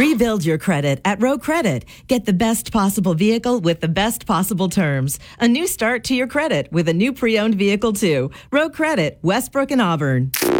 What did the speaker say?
Rebuild your credit at Row Credit. Get the best possible vehicle with the best possible terms. A new start to your credit with a new pre-owned vehicle too. Row Credit, Westbrook and Auburn.